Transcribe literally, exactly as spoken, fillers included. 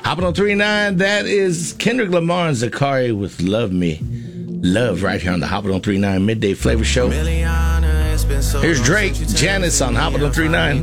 Hopping on three nine, that is Kendrick Lamar and Zacari with Love Me. Love right here on the Hopping on three nine Midday Flavor Show. Here's Drake, Janice on Hopping on three nine.